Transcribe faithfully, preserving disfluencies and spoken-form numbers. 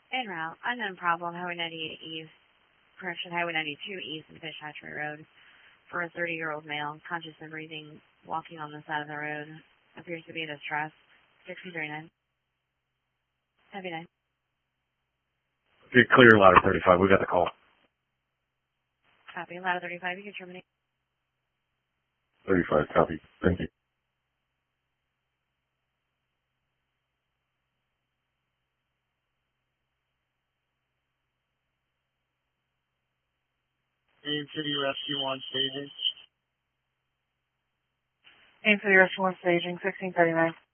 En route, unknown problem, Highway ninety-eight East, correction, Highway ninety-two East and Fish Hatchery Road for a thirty-year-old male, conscious and breathing, walking on the side of the road, appears to be in distress. sixty thirty-nine. Heavy nine. Okay, clear, ladder thirty-five. We got the call. Copy. Ladder thirty-five, you can terminate. thirty-five, copy. Thank you. Aim City Rescue one staging. Aim City Rescue one staging, sixteen thirty-nine.